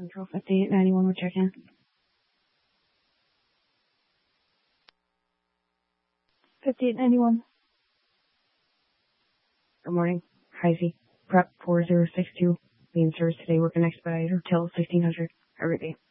Central 5891 will check in. 5891. Good morning. Heisey. Prep 4062. Being service today. Working expediter till 1600. Have a good day.